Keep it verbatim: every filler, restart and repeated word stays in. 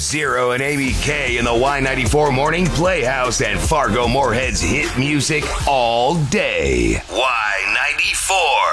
Zero and A B K in the Y ninety-four Morning Playhouse and Fargo Moorhead's hit music all day. Y ninety-four.